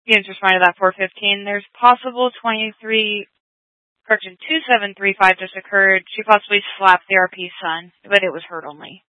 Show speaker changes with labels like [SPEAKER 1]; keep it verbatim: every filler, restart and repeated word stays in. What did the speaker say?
[SPEAKER 1] Units responded to that four fifteen. There's possible twenty-three, correction, two seven three five just occurred. She possibly slapped the R P's son, but it was hurt only.